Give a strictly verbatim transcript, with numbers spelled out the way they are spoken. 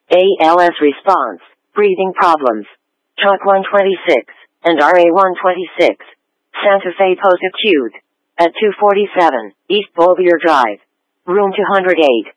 A L S response, breathing problems. Truck one twenty-six, and R A one twenty-six. Santa Fe post-acute. At two forty-seven, East Boulevard Drive. Room two oh eight.